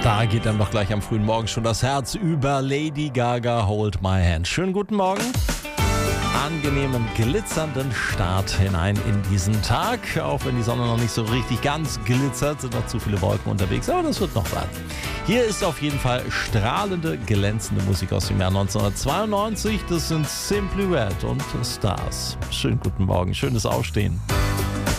Da geht dann doch gleich am frühen Morgen schon das Herz über Lady Gaga, Hold My Hand. Schönen guten Morgen. Angenehmen, glitzernden Start hinein in diesen Tag. Auch wenn die Sonne noch nicht so richtig ganz glitzert, sind noch zu viele Wolken unterwegs, aber das wird noch werden. Hier ist auf jeden Fall strahlende, glänzende Musik aus dem Jahr 1992. Das sind Simply Red und Stars. Schönen guten Morgen, schönes Aufstehen.